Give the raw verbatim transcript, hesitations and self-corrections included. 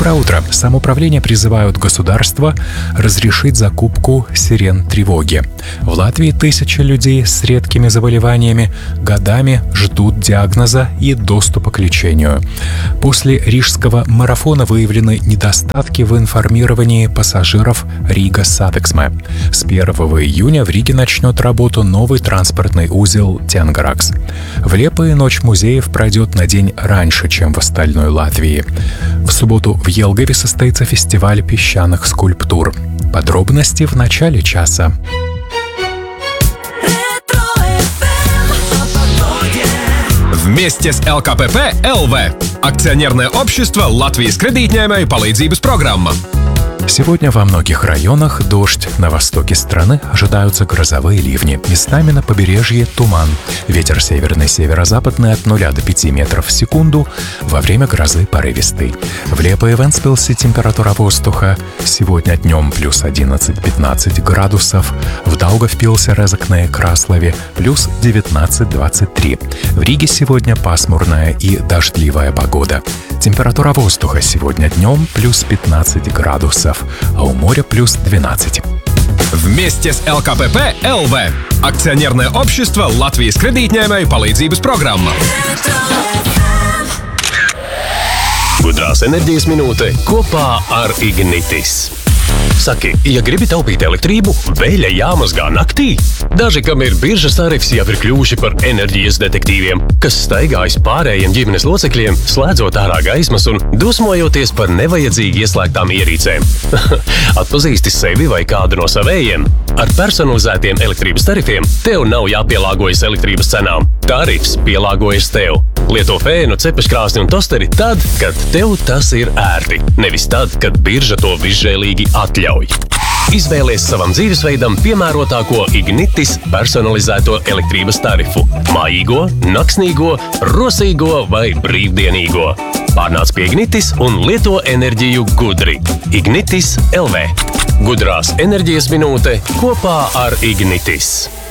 Доброе утро. Самоуправление призывают государство разрешить закупку сирен тревоги. В Латвии тысячи людей с редкими заболеваниями годами ждут диагноза и доступа к лечению. После рижского марафона выявлены недостатки в информировании пассажиров Рига-Сатексме. С первого июня в Риге начнет работу новый транспортный узел Тенгеракс. В Лепое ночь музеев пройдет на день раньше, чем в остальной Латвии. В субботу в Елгаве состоится фестиваль песчаных скульптур. Подробности в начале часа. Вместе с эл ка пэ пэ эл вэ. Акционерное общество Латвijas кредитņēmēju palīdzības программа. Сегодня во многих районах дождь. На востоке страны ожидаются грозовые ливни. Местами на побережье туман. Ветер северный, северо-западный от нуля до пяти метров в секунду. Во время грозы порывистый. В Лепое и Вентспилсе температура воздуха сегодня днем плюс одиннадцать-пятнадцать градусов. В Даугавпилсе, Резекне, Краслове плюс девятнадцать-двадцать три. В Риге сегодня пасмурная и дождливая погода. Температура воздуха сегодня днем плюс пятнадцать градусов, а у моря плюс двенадцать. Вместе с эл ка пэ пэ эл вэ. Акционерное общество Латвijas kreditņēmēju palīdzības programma. Gudrās enerģijas minūte kopā ar Ignitis. Saki, ja gribi taupīt elektrību, vēļa jāmazgā naktī? Daži, kam ir biržas tarifs, jau ir kļuvuši par enerģijas detektīviem, kas staigājas pārējiem ģimenes locekļiem, slēdzot ārā gaismas un dusmojoties par nevajadzīgi ieslēgtām ierīcēm. Atpazīsti sevi vai kādu no savējiem? Ar personalizētiem elektrības tarifiem tev nav jāpielāgojas elektrības cenām. Tarifs pielāgojas tev. Lieto fēnu, cepeškrāsni un tosteri tad, kad tev tas ir ērti, nevis tad, kad birža to visžēlīgi atļauj. Izvēlies savam dzīvesveidam piemērotāko Ignitis personalizēto elektrības tarifu – mājīgo, naksnīgo, rosīgo vai brīvdienīgo. Pārnāc pie Ignitis un lieto enerģiju gudri. Ignitis el vē. Gudrās enerģijas minūte kopā ar Ignitis.